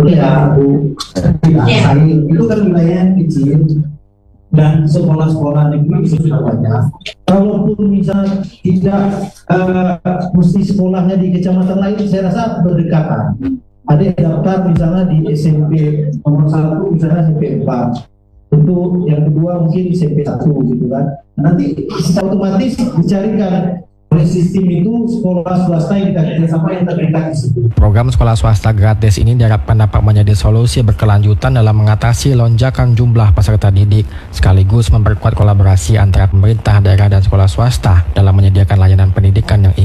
Ya Bu, saya itu kan wilayah kecil dan sekolah-sekolah negeri sudah banyak. Kalaupun misal tidak mesti sekolahnya di kecamatan lain, saya rasa berdekatan. Ada yang daftar misalnya di SMP nomor 1, misalnya SMP 4. Untuk yang kedua mungkin SMP 1 gitu kan. Nanti otomatis dicarikan oleh sistem itu sekolah swasta yang kita sama yang terdekat di situ. Program sekolah swasta gratis ini diharapkan dapat menjadi solusi berkelanjutan dalam mengatasi lonjakan jumlah peserta didik, sekaligus memperkuat kolaborasi antara pemerintah daerah dan sekolah swasta dalam menyediakan layanan pendidikan yang